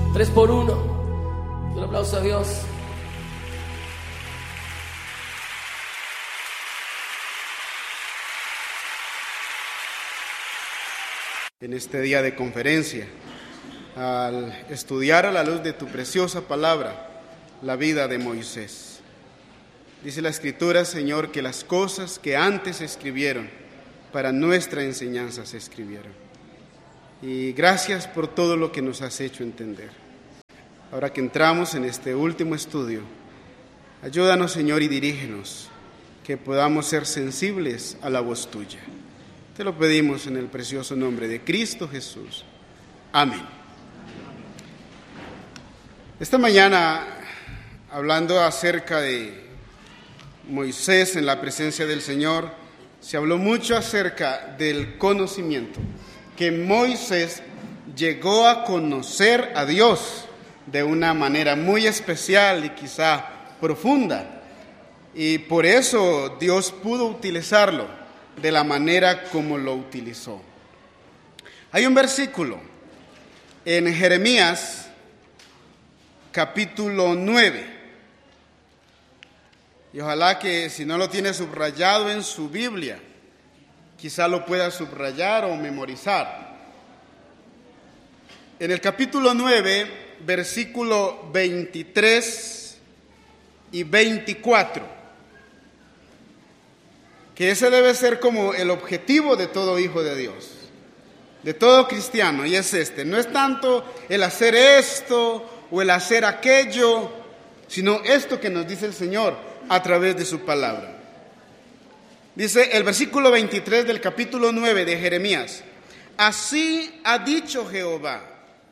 3 por 1. Un aplauso a Dios. En este día de conferencia, al estudiar a la luz de tu preciosa palabra la vida de Moisés. Dice la Escritura, Señor, que las cosas que antes se escribieron para nuestra enseñanza se escribieron. Y gracias por todo lo que nos has hecho entender. Ahora que entramos en este último estudio, ayúdanos, Señor, y dirígenos, que podamos ser sensibles a la voz tuya. Te lo pedimos en el precioso nombre de Cristo Jesús. Amén. Esta mañana, hablando acerca de Moisés en la presencia del Señor, se habló mucho acerca del conocimiento, que Moisés llegó a conocer a Dios de una manera muy especial y quizá profunda, y por eso Dios pudo utilizarlo de la manera como lo utilizó. Hay un versículo en Jeremías capítulo 9, y ojalá que si no lo tiene subrayado en su Biblia, quizá lo pueda subrayar o memorizar. En el capítulo 9, versículo 23 y 24, que ese debe ser como el objetivo de todo hijo de Dios, de todo cristiano, y es este: no es tanto el hacer esto o el hacer aquello, sino esto que nos dice el Señor a través de su palabra. Dice el versículo 23 del capítulo 9 de Jeremías: así ha dicho Jehová,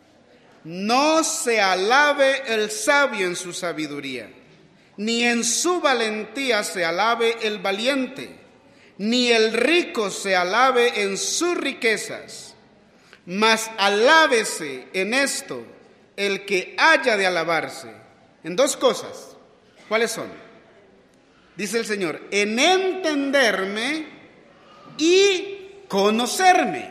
no se alabe el sabio en su sabiduría, ni en su valentía se alabe el valiente, ni el rico se alabe en sus riquezas, mas alábese en esto el que haya de alabarse, en dos cosas. ¿Cuáles son? Dice el Señor: en entenderme y conocerme.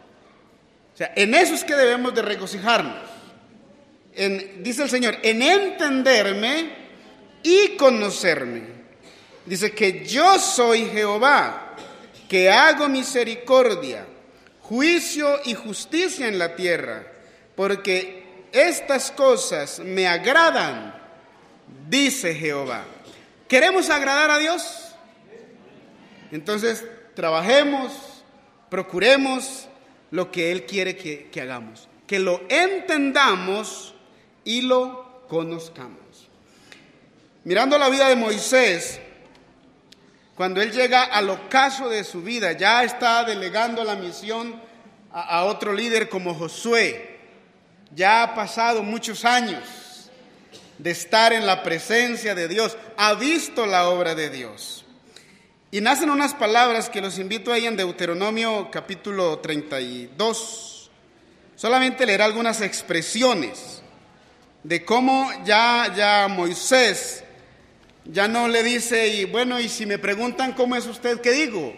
O sea, en eso es que debemos de regocijarnos. Dice el Señor, en entenderme y conocerme. Dice que yo soy Jehová, que hago misericordia, juicio y justicia en la tierra, porque estas cosas me agradan, dice Jehová. ¿Queremos agradar a Dios? Entonces, trabajemos, procuremos lo que Él quiere que hagamos, que lo entendamos y lo conozcamos. Mirando la vida de Moisés, cuando él llega al ocaso de su vida, ya está delegando la misión a otro líder como Josué. Ya ha pasado muchos años de estar en la presencia de Dios, ha visto la obra de Dios. Y nacen unas palabras que los invito ahí en Deuteronomio capítulo 32. Solamente leer algunas expresiones de cómo ya Moisés ya no le dice, y bueno, y si me preguntan cómo es usted, ¿qué digo?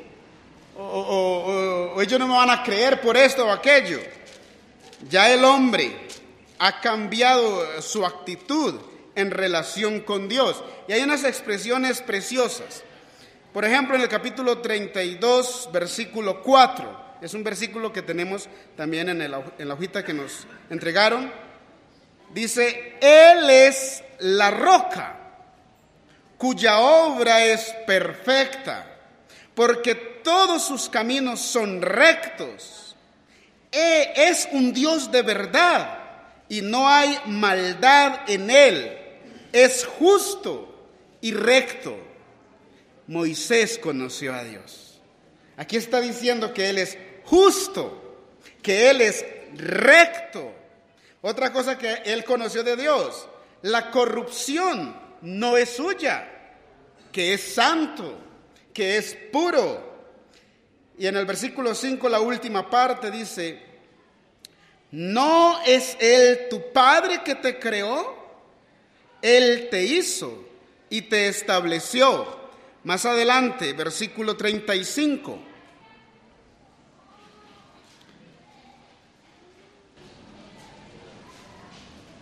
O ellos no me van a creer por esto o aquello. Ya el hombre ha cambiado su actitud en relación con Dios. Y hay unas expresiones preciosas. Por ejemplo, en el capítulo 32, versículo 4, es un versículo que tenemos también en la hojita que nos entregaron. Dice, Él es la roca, cuya obra es perfecta, porque todos sus caminos son rectos. Es un Dios de verdad y no hay maldad en Él. Es justo y recto. Moisés conoció a Dios. Aquí está diciendo que Él es justo, que Él es recto. Otra cosa que Él conoció de Dios: la corrupción no es suya, que es santo, que es puro. Y en el versículo 5, la última parte dice: ¿no es Él tu Padre que te creó? Él te hizo y te estableció. Más adelante, versículo 35.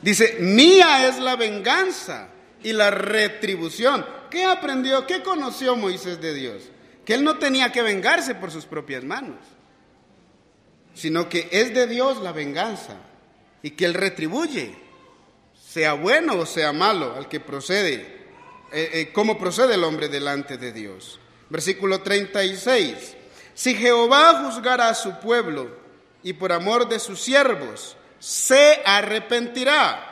Dice, mía es la venganza y la retribución. ¿Qué aprendió? ¿Qué conoció Moisés de Dios? Que él no tenía que vengarse por sus propias manos, sino que es de Dios la venganza y que él retribuye, sea bueno o sea malo, al que procede, cómo procede el hombre delante de Dios. Versículo 36. Si Jehová juzgara a su pueblo y por amor de sus siervos se arrepentirá